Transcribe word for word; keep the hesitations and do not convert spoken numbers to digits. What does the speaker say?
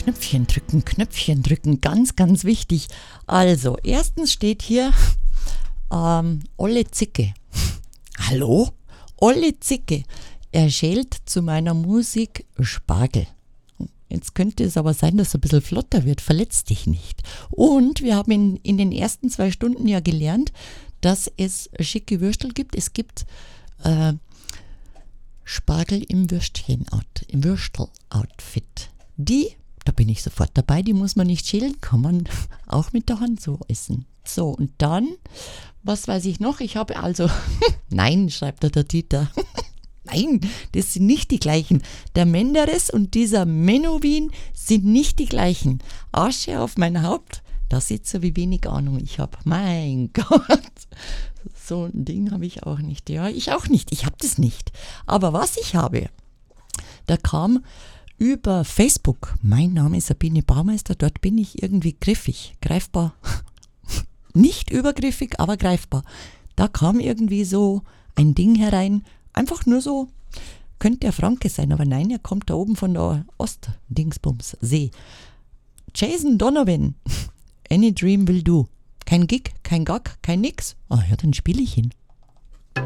Knöpfchen drücken, Knöpfchen drücken, ganz, ganz wichtig. Also, erstens steht hier ähm, Olle Zicke. Hallo? Olle Zicke. Er schält zu meiner Musik Spargel. Jetzt könnte es aber sein, dass es ein bisschen flotter wird. Verletz dich nicht. Und wir haben in, in den ersten zwei Stunden ja gelernt, dass es schicke Würstel gibt. Es gibt äh, Spargel im Würstchen-Out, im Würstel-Outfit. Die, da bin ich sofort dabei, die muss man nicht schälen, kann man auch mit der Hand so essen. So, und dann, was weiß ich noch? Ich habe also, nein, schreibt da der Dieter. Nein, das sind nicht die gleichen. Der Menderes und dieser Menowin sind nicht die gleichen. Asche auf mein Haupt, da sieht so wie wenig Ahnung ich habe. Mein Gott, so ein Ding habe ich auch nicht. Ja, ich auch nicht. Ich habe das nicht. Aber was ich habe, da kam über Facebook, mein Name ist Sabine Baumeister, dort bin ich irgendwie griffig, greifbar. Nicht übergriffig, aber greifbar. Da kam irgendwie so ein Ding herein, einfach nur so, könnte er Franke sein, aber nein, er kommt da oben von der Ost-Dingsbums, See. Jason Donovan, Any Dream Will Do. Kein Gig, kein Gag, kein Nix. Ah ja, dann spiele ich ihn.